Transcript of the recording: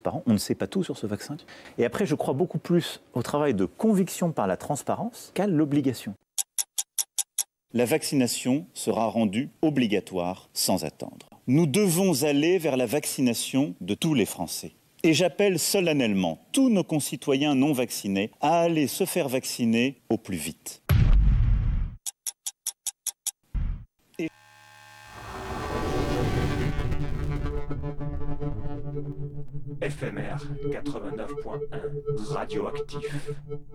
On ne sait pas tout sur ce vaccin. Et après, je crois beaucoup plus au travail de conviction par la transparence qu'à l'obligation. La vaccination sera rendue obligatoire sans attendre. Nous devons aller vers la vaccination de tous les Français. Et j'appelle solennellement tous nos concitoyens non vaccinés à aller se faire vacciner au plus vite. FMR 89.1 Radioactif.